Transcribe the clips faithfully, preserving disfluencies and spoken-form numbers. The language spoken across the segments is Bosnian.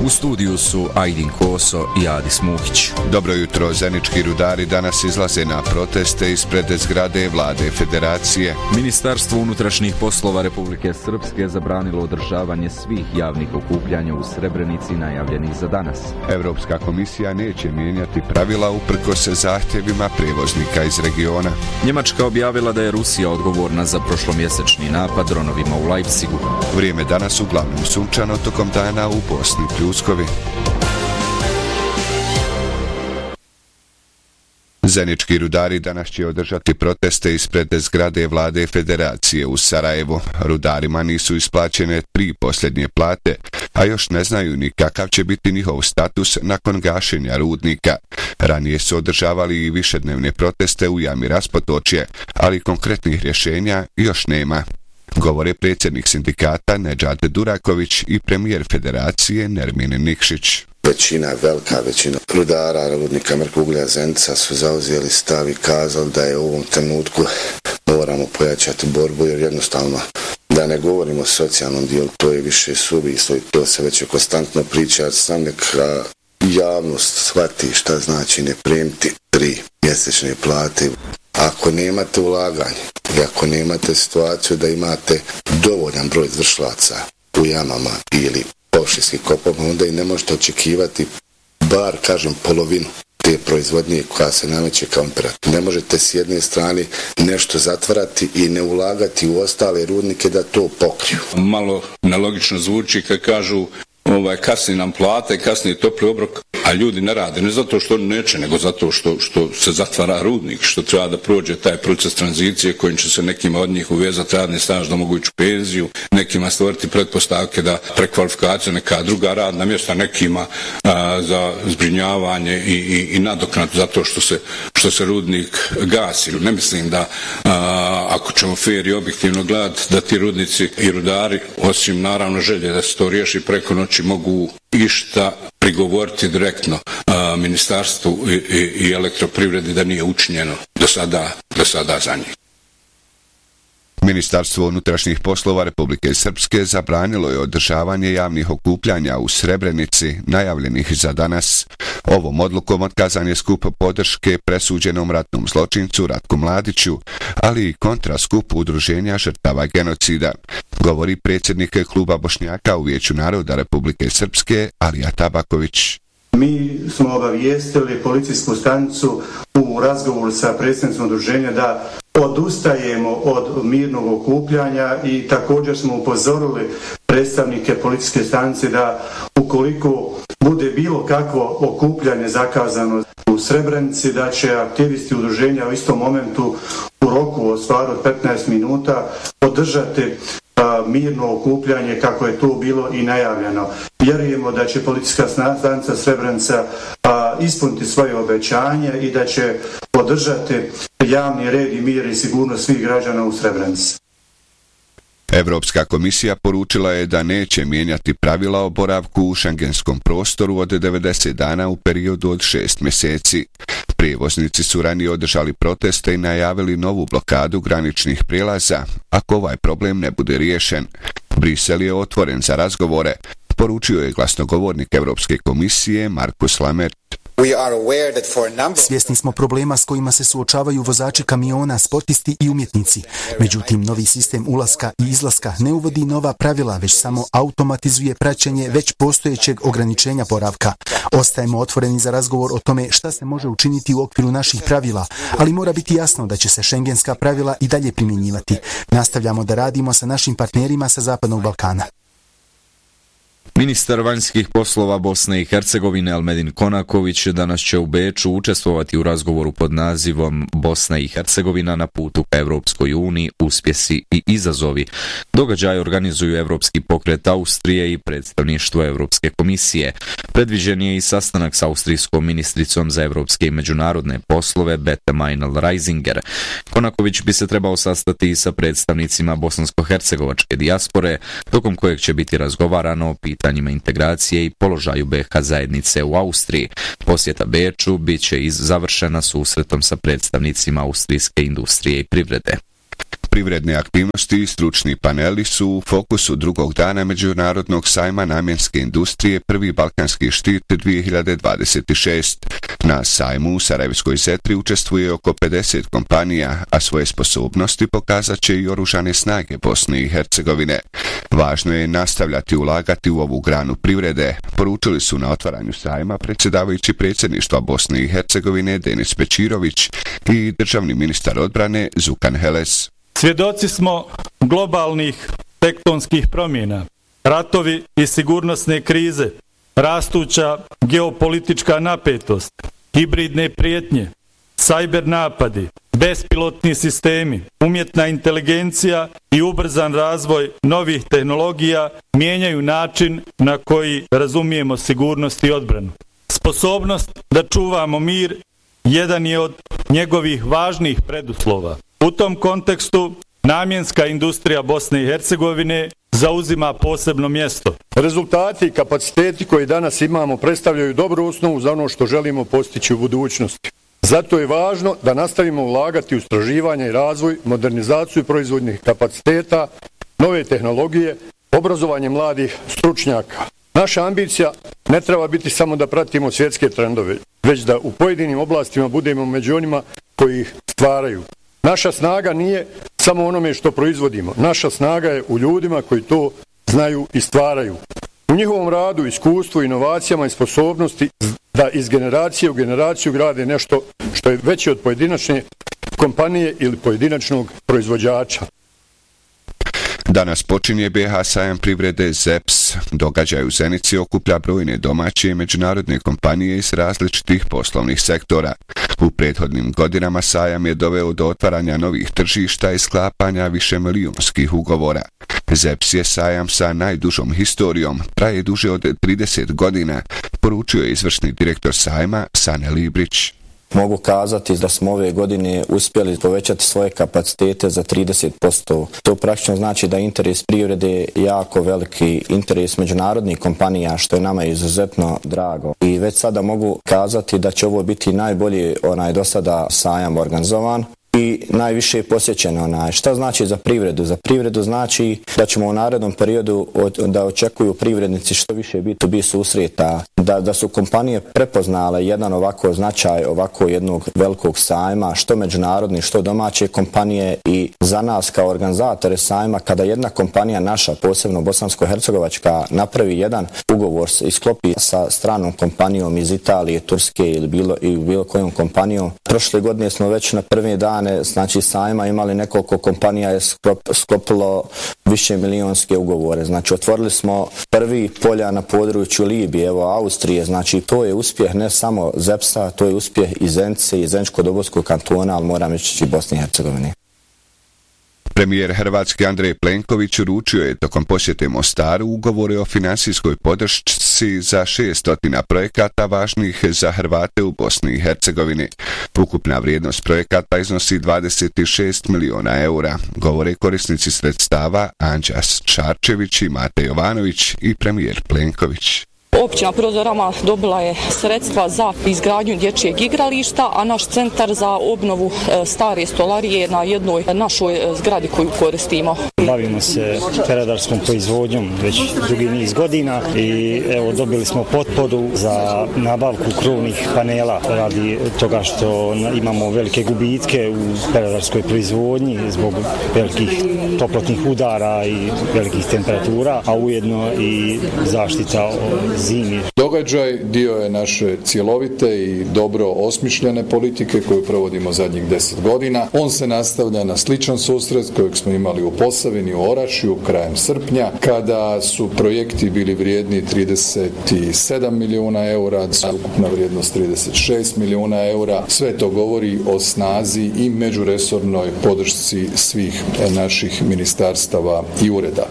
U studiju su Ajdin Koso i Adis Muhić. Dobro jutro, zenički rudari danas izlaze na proteste ispred zgrade Vlade Federacije. Ministarstvo unutrašnjih poslova Republike Srpske zabranilo održavanje svih javnih okupljanja u Srebrenici najavljenih za danas. Evropska komisija neće mijenjati pravila uprkos zahtjevima prijevoznika iz regiona. Njemačka objavila da je Rusija odgovorna za prošlomjesečni napad dronovima u Leipzigu. Vrijeme danas uglavnom sunčano, tokom dana u Bosni pljuskovi. Zenički rudari danas će održati proteste ispred zgrade Vlade Federacije u Sarajevu. Rudarima nisu isplaćene tri posljednje plate, a još ne znaju ni kakav će biti njihov status nakon gašenja rudnika. Ranije su održavali i višednevne proteste u jami Raspotočje, ali konkretnih rješenja još nema. Govore predsjednik sindikata Nedžad Duraković i premijer Federacije Nermin Nikšić. Većina, velika većina rudara rudnika Mrkuglja Zenica su zauzeli stav i kazali da je u ovom trenutku moramo pojačati borbu, jer jednostavno, da ne govorimo o socijalnom dijelu, to je više suvislo i to se već konstantno priča, sam neka javnost shvati šta znači ne primiti tri mjesečne plate. Ako nemate ulaganje i ako nemate situaciju da imate dovoljan broj izvršilaca u jamama ili površinskim kopama, onda i ne možete očekivati bar, kažem, polovinu te proizvodnje koja se nameće kao imperativ. Ne možete s jedne strane nešto zatvarati i ne ulagati u ostale rudnike da to pokriju. Malo nelogično zvuči kad kažu ovaj, kasni nam plate, kasni topli obrok, a ljudi ne rade, ne zato što neće, nego zato što, što se zatvara rudnik, što treba da prođe taj proces tranzicije kojim će se nekima od njih uvezati radni staž da mogu ići u penziju, nekima stvoriti pretpostavke da prekvalifikacija neka druga radna mjesta, nekima a, za zbrinjavanje i, i, i nadoknadu zato što se, što se rudnik gasi. Ne mislim da, a, ako ćemo fair i objektivno gledati, da ti rudnici i rudari, osim naravno želje da se to riješi preko noći, mogu išta prigovoriti direktno a, ministarstvu i, i, i elektroprivredi da nije učinjeno do sada, do sada za njih. Ministarstvo unutrašnjih poslova Republike Srpske zabranilo je održavanje javnih okupljanja u Srebrenici najavljenih za danas. Ovom odlukom otkazan je skup podrške presuđenom ratnom zločincu Ratku Mladiću, ali i kontraskup udruženja žrtava genocida, govori predsjednik kluba Bošnjaka u Vijeću naroda Republike Srpske Alija Tabaković. Mi smo obavijestili policijsku stanicu u razgovoru sa predsjednicom udruženja da odustajemo od mirnog okupljanja i također smo upozorili predstavnike policijske stanice da ukoliko bude bilo kakvo okupljanje zakazano u Srebrenici, da će aktivisti udruženja u istom momentu u roku od stvari od petnaest minuta održati mirno okupljanje kako je to bilo i najavljeno. Vjerujemo da će policijska stanica Srebrenica a, ispuniti svoje obećanje i da će podržati javni red i mir i sigurnost svih građana u Srebrenici. Evropska komisija poručila je da neće mijenjati pravila o boravku u šengenskom prostoru od devedeset dana u periodu od šest mjeseci. Prijevoznici su ranije održali proteste i najavili novu blokadu graničnih prijelaza ako ovaj problem ne bude riješen. Brisel je otvoren za razgovore, poručio je glasnogovornik Evropske komisije Markus Lamert. Svjesni smo problema s kojima se suočavaju vozači kamiona, sportisti i umjetnici. Međutim, novi sistem ulaska i izlaska ne uvodi nova pravila, već samo automatizuje praćenje već postojećeg ograničenja boravka. Ostajemo otvoreni za razgovor o tome šta se može učiniti u okviru naših pravila, ali mora biti jasno da će se šengenska pravila i dalje primjenjivati. Nastavljamo da radimo sa našim partnerima sa Zapadnog Balkana. Ministar vanjskih poslova Bosne i Hercegovine Elmedin Konaković danas će u Beču učestvovati u razgovoru pod nazivom Bosna i Hercegovina na putu ka Evropskoj uniji, uspjesi i izazovi. Događaj organizuju Evropski pokret Austrije i predstavništvo Evropske komisije. Predviđen je i sastanak s austrijskom ministricom za evropske i međunarodne poslove Bete Meinl-Reisinger. Konaković bi se trebao sastati i sa predstavnicima bosansko-hercegovačke dijaspore, tokom kojeg će biti razgovarano o pitanjima integracije i položaju be ha zajednice u Austriji. Posjeta Beču bit će iz završena susretom sa predstavnicima austrijske industrije i privrede. Privredne aktivnosti i stručni paneli su u fokusu drugog dana Međunarodnog sajma namjenske industrije Prvi Balkanski štit dvije hiljade dvadeset šest. Na sajmu u Sarajevskoj Zetri učestvuje oko pedeset kompanija, a svoje sposobnosti pokazat će i oružane snage Bosne i Hercegovine. Važno je nastavljati ulagati u ovu granu privrede, poručili su na otvaranju sajma predsjedavajući predsjedništva Bosne i Hercegovine Denis Bećirović i državni ministar odbrane Zukan Heles. Svjedoci smo globalnih tektonskih promjena, ratovi i sigurnosne krize, rastuća geopolitička napetost, hibridne prijetnje, sajber napadi, bespilotni sistemi, umjetna inteligencija i ubrzan razvoj novih tehnologija mijenjaju način na koji razumijemo sigurnost i odbranu. Sposobnost da čuvamo mir jedan je od njegovih važnih preduslova. U tom kontekstu namjenska industrija Bosne i Hercegovine zauzima posebno mjesto. Rezultati i kapaciteti koje danas imamo predstavljaju dobru osnovu za ono što želimo postići u budućnosti. Zato je važno da nastavimo ulagati u istraživanje i razvoj, modernizaciju proizvodnih kapaciteta, nove tehnologije, obrazovanje mladih stručnjaka. Naša ambicija ne treba biti samo da pratimo svjetske trendove, već da u pojedinim oblastima budemo među onima koji ih stvaraju. Naša snaga nije samo onome što proizvodimo. Naša snaga je u ljudima koji to znaju i stvaraju. U njihovom radu, iskustvu, inovacijama i sposobnosti da iz generacije u generaciju grade nešto što je veće od pojedinačne kompanije ili pojedinačnog proizvođača. Danas počinje B H sajam privrede Z E P S. Događaj u Zenici okuplja brojne domaće i međunarodne kompanije iz različitih poslovnih sektora. U prethodnim godinama sajam je doveo do otvaranja novih tržišta i sklapanja višemilijonskih ugovora. Z E P S je sajam sa najdužom historijom, traje duže od trideset godina, poručio je izvršni direktor sajma Sane Librić. Mogu kazati da smo ove godine uspjeli povećati svoje kapacitete za trideset posto. To praktično znači da interes privrede jako veliki, interes međunarodnih kompanija, što je nama izuzetno drago. I već sada mogu kazati da će ovo biti najbolji onaj do sada sajam organizovan i najviše posjećen onaj. Šta znači za privredu? Za privredu znači da ćemo u narednom periodu od, da očekuju privrednici što više B to B susreta, da, da su kompanije prepoznale jedan ovako značaj, ovako jednog velikog sajma, što međunarodni, što domaće kompanije, i za nas kao organizatore sajma, kada jedna kompanija naša, posebno bosansko-hercegovačka, napravi jedan ugovor i sklopi sa stranom kompanijom iz Italije, Turske ili bilo, ili bilo kojom kompanijom. Prošle godine smo već na prvi dan znači sajma imali nekoliko kompanija je sklopilo više milijonske ugovore. Znači otvorili smo prvi polja na području Libije, evo Austrije, znači to je uspjeh ne samo Z E P S-a, to je uspjeh i Zenice i Zeničko-Dobojskog kantona, ali moram reći i Bosne i Hercegovine. Premijer Hrvatske Andrej Plenković uručio je tokom posjete Mostaru ugovore o finansijskoj podršci za šesto projekata važnih za Hrvate u Bosni i Hercegovini. Ukupna vrijednost projekata iznosi dvadeset šest miliona eura, govore korisnici sredstava Anđas Čarčević i Mate Jovanović i premijer Plenković. Općina Prodorama dobila je sredstva za izgradnju dječjeg igrališta, a naš centar za obnovu stare stolarije na jednoj našoj zgradi koju koristimo. Bavimo se peradarskom proizvodnjom već dugi niz godina i evo dobili smo potporu za nabavku krovnih panela radi toga što imamo velike gubitke u peradarskoj proizvodnji zbog velikih toplotnih udara i velikih temperatura, a ujedno i zaštita zimi. Događaj dio je naše cjelovite i dobro osmišljene politike koju provodimo zadnjih deset godina. On se nastavlja na sličan susret kojeg smo imali u Posavini, u Orašju, krajem srpnja, kada su projekti bili vrijedni trideset sedam milijuna eura, ukupna vrijednost trideset šest milijuna eura. Sve to govori o snazi i međuresornoj podršci svih naših ministarstava i ureda.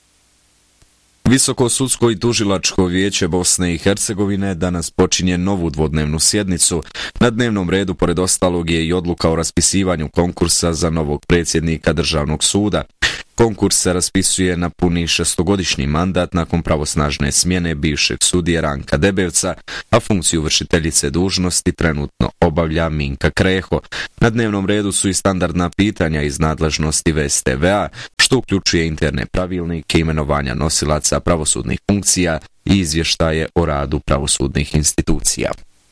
Visoko sudsko i tužilačko vijeće Bosne i Hercegovine danas počinje novu dvodnevnu sjednicu. Na dnevnom redu, pored ostalog, je i odluka o raspisivanju konkursa za novog predsjednika Državnog suda. Konkurs se raspisuje na puni šestogodišnji mandat nakon pravosnažne smjene bivšeg sudije Ranka Debevca, a funkciju vršiteljice dužnosti trenutno obavlja Minka Kreho. Na dnevnom redu su i standardna pitanja iz nadležnosti V S T V A, što uključuje interne pravilnike, imenovanja nosilaca pravosudnih funkcija i izvještaje o radu pravosudnih institucija.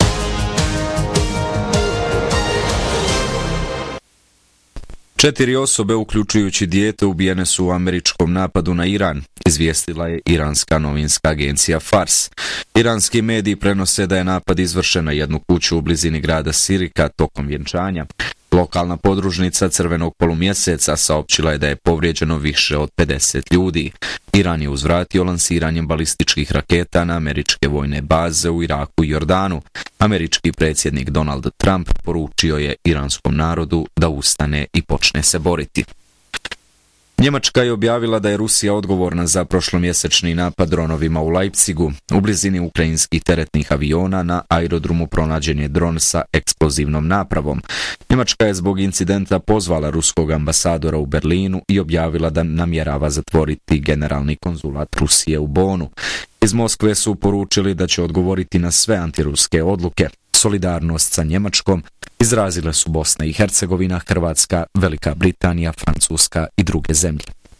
Četiri osobe, uključujući dijete, ubijene su u američkom napadu na Iran, izvijestila je iranska novinska agencija Fars. Iranski mediji prenose da je napad izvršen na jednu kuću u blizini grada Sirika tokom vjenčanja. Lokalna podružnica Crvenog polumjeseca saopćila je da je povrijeđeno više od pedeset ljudi. Iran je uzvratio lansiranjem balističkih raketa na američke vojne baze u Iraku i Jordanu. Američki predsjednik Donald Trump poručio je iranskom narodu da ustane i počne se boriti. Njemačka je objavila da je Rusija odgovorna za prošlomjesečni napad dronovima u Leipzigu. U blizini ukrajinskih teretnih aviona na aerodromu pronađen je dron sa eksplozivnom napravom. Njemačka je zbog incidenta pozvala ruskog ambasadora u Berlinu i objavila da namjerava zatvoriti generalni konzulat Rusije u Bonu. Iz Moskve su poručili da će odgovoriti na sve antiruske odluke. Solidarnost sa Njemačkom izrazile su Bosna i Hercegovina, Hrvatska, Velika Britanija, Francuska i druge zemlje.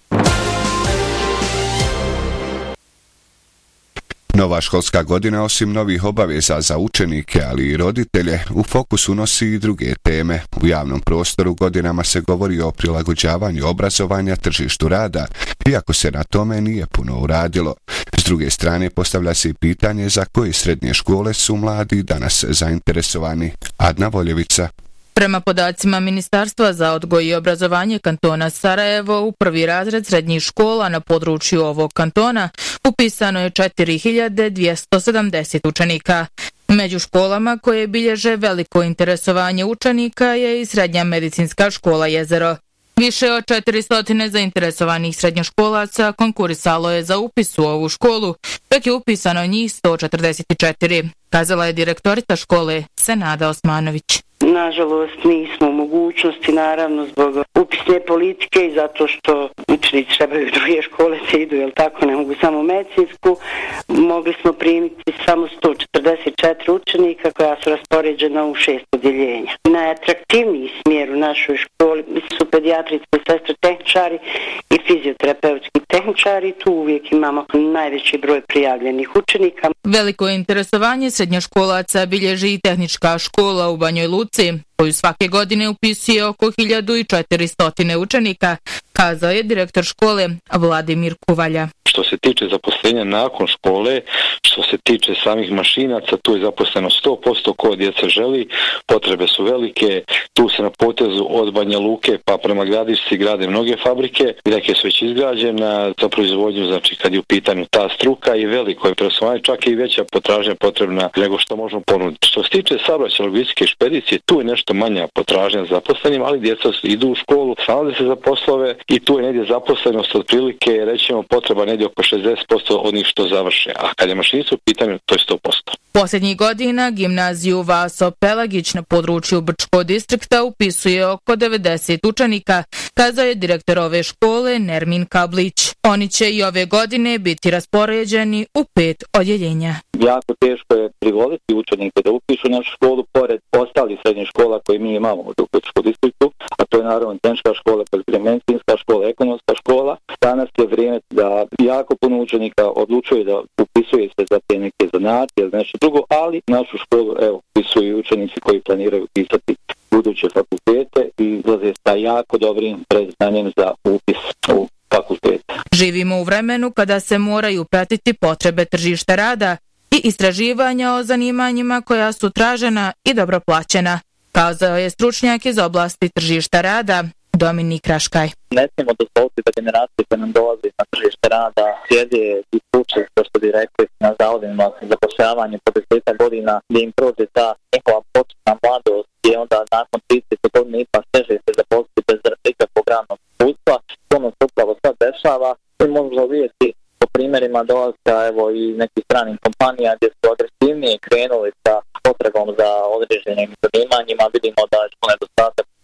Nova školska godina, osim novih obaveza za učenike, ali i roditelje, u fokus unosi i druge teme. U javnom prostoru godinama se govori o prilagođavanju obrazovanja tržištu rada, iako se na tome nije puno uradilo. S druge strane, postavlja se i pitanje za koje srednje škole su mladi danas zainteresovani. Adna Voljevica. Prema podacima Ministarstva za odgoj i obrazovanje kantona Sarajevo, u prvi razred srednjih škola na području ovog kantona upisano je četiri hiljade dvjesto sedamdeset učenika. Među školama koje bilježe veliko interesovanje učenika je i Srednja medicinska škola Jezero. Više od četiristo zainteresovanih srednjoškolaca konkurisalo je za upis u ovu školu, dok je upisano njih sto četrdeset četiri, kazala je direktorica škole Senada Osmanović. Nažalost, nismo u mogućnosti, naravno, zbog upisne politike i zato što učenici trebaju druge škole se idu, jel tako, ne mogu samo medicinsku. Mogli smo primiti samo sto četrdeset četiri učenika koja su raspoređena u šest odjeljenja. Najatraktivniji smjer u našoj školi su pedijatrijski sestre tehničari i fizioterapeutski tehničari. Tu uvijek imamo najveći broj prijavljenih učenika. Veliko interesovanje srednjoškolaca bilježi i tehnička škola u Banjoj Luci, koju svake godine upisuje oko hiljadu četiristo učenika, kazao je direktor škole Vladimir Kuvalja. Što se tiče zaposlenja nakon škole, što se tiče samih mašinaca, tu je zaposleno sto posto ko djeca želi, potrebe su velike, tu se na potezu od Banja Luke pa prema Gradišci grade mnoge fabrike, neke su već izgrađene za proizvodnju, znači kad je u pitanju ta struka i veliko je interesovanje, čak i veća potražnja potrebna nego što možemo ponuditi. Što se tiče saobraćajne logistike i špedicije, tu je nešto manja potražnja za zaposlenim, ali djeca idu u školu, snalaze se za poslove i tu je negdje zaposlenost otprilike, rećemo, potreba negdje oko šezdeset posto onih što završe, a kad je mašinstvo u pitanju, to je sto posto. Posljednjih godina gimnaziju Vaso Pelagić na području Brčkog distrikta upisuje oko devedeset učenika, kazao je direktor ove škole Nermin Kablić. Oni će i ove godine biti raspoređeni u pet odjeljenja. Jako teško je privoliti učenike da upišu našu školu pored ostalih srednjih škola koje mi imamo u Brčkom distriktu, a to je naravno tehnička škola, medicinska škola, ekonomska škola. Danas je vrijeme da jako puno učenika odlučuje da upisuje se za te neke zanatije, nešto drugo, ali našu školu, evo, upisuju učenici koji planiraju upisati buduće fakultete i izlaze sa jako dobrim predznanjem za upis u fakultete. Živimo u vremenu kada se moraju pratiti potrebe tržišta rada i istraživanja o zanimanjima koja su tražena i dobro plaćena, kazao je stručnjak iz oblasti tržišta rada Dominik Raškaj. Ne smijemo dozvoliti da generacije koje nam dolaze na tržište rada sjede i sluče, što što bi rekli, na zavodima za zapošljavanje po desetak godina, gdje im prođe ta njihova početna mladost i onda nakon trideset godina ipak teže se zaposliti bez ikakvog radnog iskustva. To nam se upravo sad dešava i možemo vidjeti po primjerima dolaska evo i nekih stranih kompanija gdje su agresivnije krenuli sa potrebom za određenim zanimanjima. Vidimo da je nedostatak trgovine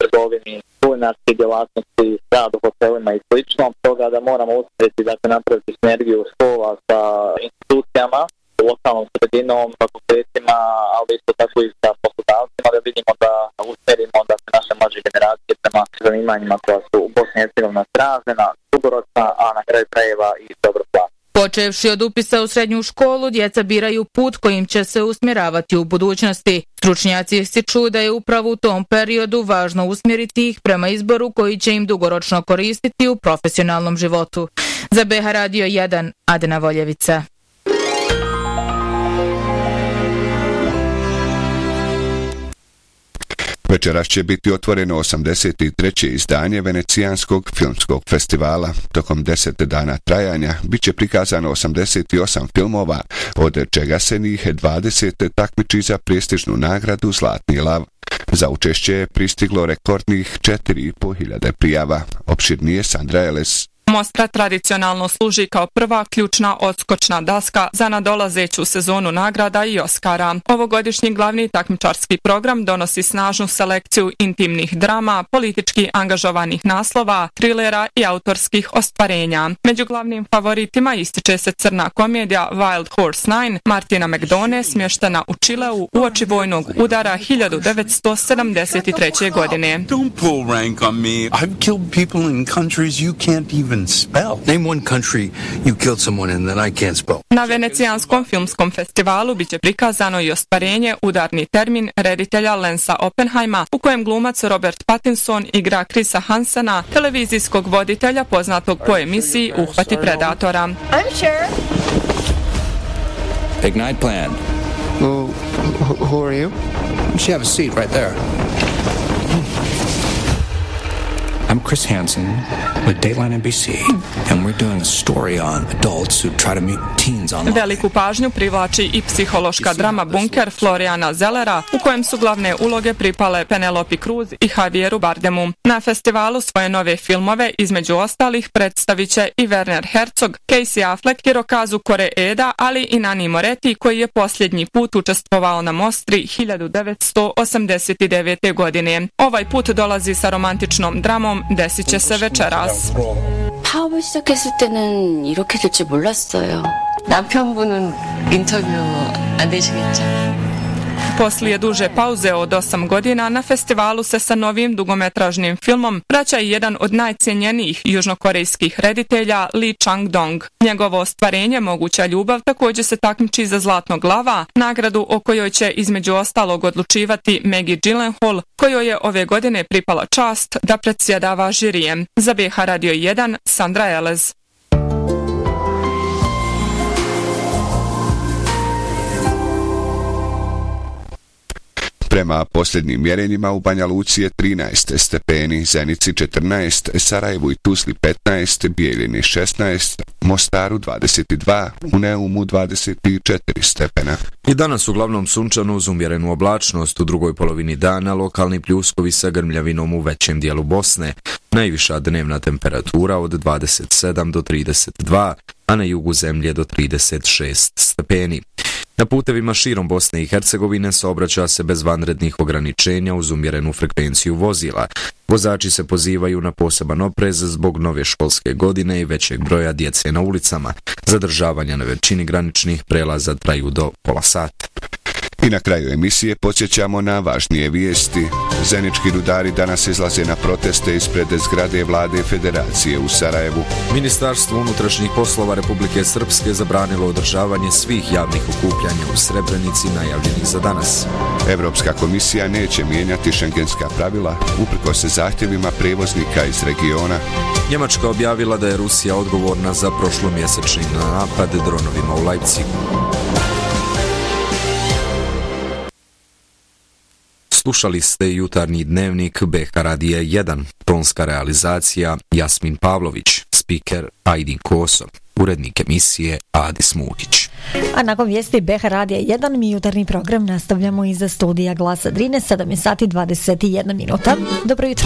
akademiji, kulinarske djelatnosti, rad u hotelima i slično, toga da moramo uspjeti dakle, napraviti sinergiju škola sa institucijama, lokalnom sredinom, fakultetima, ali isto tako i sa poslodavcima, da vidimo da usmjerimo dakle, naše mlađe generacije prema zanimanjima koja su u Bosni i Hercegovini tražena, dugoročna, a na kraju krajeva i dobro plan. Počevši od upisa u srednju školu, djeca biraju put kojim će se usmjeravati u budućnosti. Stručnjaci ističu da je upravo u tom periodu važno usmjeriti ih prema izboru koji će im dugoročno koristiti u profesionalnom životu. Za B H Radio jedan, Adena Voljevica. Večeras će biti otvoreno osamdeset treće izdanje Venecijanskog filmskog festivala. Tokom deset dana trajanja bit će prikazano osamdeset osam filmova, od čega se njih dvadeset takmiči za prestižnu nagradu Zlatni lav. Za učešće je pristiglo rekordnih četiri i po hiljade prijava. Opširnije Sandra Eles. Mostra tradicionalno služi kao prva ključna odskočna daska za nadolazeću sezonu nagrada i Oskara. Ovogodišnji glavni takmičarski program donosi snažnu selekciju intimnih drama, politički angažovanih naslova, trilera i autorskih ostvarenja. Među glavnim favoritima ističe se crna komedija Wild Horse Nine Martina McDonagha, smještena u Čileu uoči vojnog udara hiljadu devetsto sedamdeset treće. godine. Don't pull rank on me. I've killed people in countries you can't even spell. Name one country you killed someone in that I can't spell. Na Venecijanskom filmskom festivalu biće prikazano i ostvarenje Udarni termin reditelja Lensa Oppenheima, u kojem glumac Robert Pattinson igra Chrisa Hansena, televizijskog voditelja poznatog po emisiji Uhvati predatora. I'm sure. Ignite plan. Who, who are you? You should have a seat right there. I'm Chris Hansen with Dateline N B C, and we're doing a story on adults who try to meet teens online. Veliku pažnju privlači i psihološka drama Bunker Floriana Zellera, u kojem su glavne uloge pripale Penelope Cruz i Javieru Bardemu. Na festivalu svoje nove filmove, između ostalih, predstavit će i Werner Herzog, Casey Affleck, Hirokazu Koreeda, ali i Nani Moretti, koji je posljednji put učestvovao na Mostri hiljadu devetsto osamdeset devete. godine. Ovaj put dolazi sa romantičnom dramom Desit će se večeras. 파업을 시작했을 때는 이렇게 될지 몰랐어요. 남편분은 인터뷰 안 되시겠죠? Poslije duže pauze od osam godina na festivalu se sa novim dugometražnim filmom vraća i jedan od najcijenjenijih južnokorejskih reditelja Lee Chang-dong. Njegovo ostvarenje Moguća ljubav također se takmiči za Zlatnog lava, nagradu o kojoj će između ostalog odlučivati Maggie Gyllenhaal, kojoj je ove godine pripala čast da predsjedava žirijem. Za B H Radio jedan, Sandra Elez. Prema posljednjim mjerenjima u Banja Luci je trinaest stepeni, Zenici četrnaest, Sarajevu i Tuzli petnaest, Bijeljini šesnaest, Mostaru dvadeset dva, u Neumu dvadeset četiri stepena. I danas uglavnom sunčano uz umjerenu oblačnost, u drugoj polovini dana lokalni pljuskovi sa grmljavinom u većem dijelu Bosne. Najviša dnevna temperatura od dvadeset sedam do trideset dva, a na jugu zemlje do trideset šest stepeni. Na putevima širom Bosne i Hercegovine saobraća se bez vanrednih ograničenja uz umjerenu frekvenciju vozila. Vozači se pozivaju na poseban oprez zbog nove školske godine i većeg broja djece na ulicama. Zadržavanja na većini graničnih prelaza traju do pola sata. I na kraju emisije podsjećamo na važnije vijesti. Zenički rudari danas izlaze na proteste ispred zgrade vlade Federacije u Sarajevu. Ministarstvo unutrašnjih poslova Republike Srpske zabranilo održavanje svih javnih okupljanja u Srebrenici najavljenih za danas. Evropska komisija neće mijenjati šengenska pravila uprkos zahtjevima prevoznika iz regiona. Njemačka objavila da je Rusija odgovorna za prošlomjesečni napad dronovima u Leipzigu. Slušali ste jutarnji dnevnik B H Radija jedan, tonska realizacija Jasmin Pavlović, spiker Ajdin Koso, urednik emisije Adis Muhić. A nakon vijesti B H Radija jedan mi jutarnji program nastavljamo iza studija Glasa Drine, sedam sati dvadeset jedna minuta. Dobro jutro.